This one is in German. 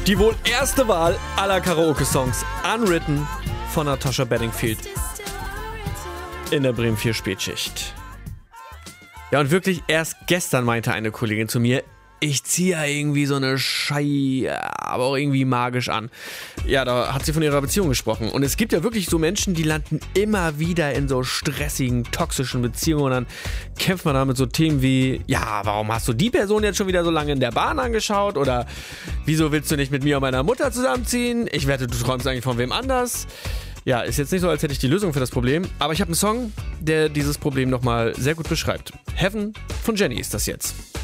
Die wohl erste Wahl aller Karaoke-Songs, Unwritten von Natasha Bedingfield in der Bremen 4 Spätschicht. Ja, und wirklich erst gestern meinte eine Kollegin zu mir, ich ziehe ja irgendwie so eine Scheiße, aber auch irgendwie magisch an. Ja, da hat sie von ihrer Beziehung gesprochen. Und es gibt ja wirklich so Menschen, die landen immer wieder in so stressigen, toxischen Beziehungen. Und dann kämpft man da mit so Themen wie, ja, warum hast du die Person jetzt schon wieder so lange in der Bahn angeschaut? Oder wieso willst du nicht mit mir und meiner Mutter zusammenziehen? Ich wette, du träumst eigentlich von wem anders. Ja, ist jetzt nicht so, als hätte ich die Lösung für das Problem. Aber ich habe einen Song, der dieses Problem nochmal sehr gut beschreibt. Heaven von Jenny ist das jetzt.